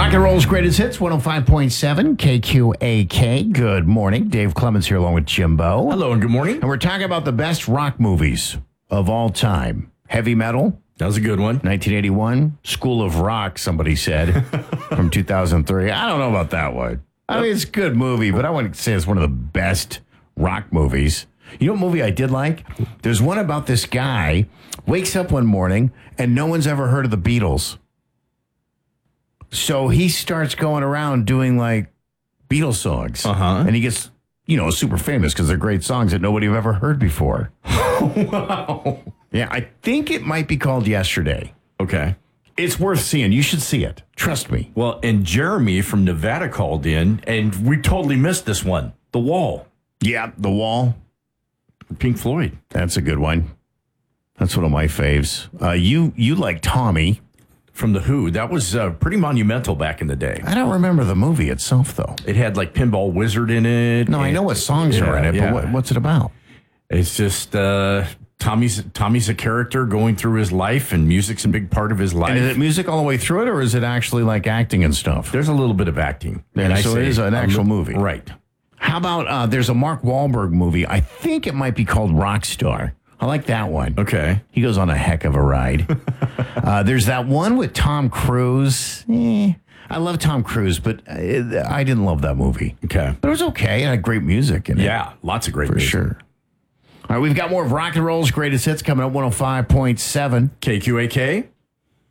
Rock and Roll's Greatest Hits, 105.7 KQAK. Good morning. Dave Clemens here along with Jimbo. Hello and good morning. And we're talking about the best rock movies of all time. Heavy Metal, That was a good one. 1981. School of Rock, somebody said, from 2003. I don't know about that one. I mean, it's a good movie, but I wouldn't say it's one of the best rock movies. You know what movie I did like? There's one about this guy wakes up one morning and no one's ever heard of the Beatles. So he starts going around doing like Beatles songs. And he gets, super famous because they're great songs that nobody have ever heard before. Wow. Yeah, I think it might be called Yesterday. Okay. It's worth seeing. You should see it. Trust me. Well, and Jeremy from Nevada called in, and we totally missed this one. The Wall. Yeah, The Wall. Pink Floyd. That's a good one. That's one of my faves. You like Tommy. From The Who. That was pretty monumental back in the day. I don't remember the movie itself, though. It had like Pinball Wizard in it. No, I know what songs are in it, but what's it about? It's just Tommy's a character going through his life, and music's a big part of his life. And is it music all the way through it, or is it actually like acting and stuff? There's a little bit of acting. Yeah, so it is an actual movie. Right. How about there's a Mark Wahlberg movie. I think it might be called Rockstar. I like that one. Okay. He goes on a heck of a ride. There's that one with Tom Cruise. I love Tom Cruise, but I didn't love that movie. Okay. But it was okay. It had great music in it. Yeah, lots of great For music. sure. All right, we've got more of Rock and Roll's Greatest Hits coming up, 105.7. KQAK.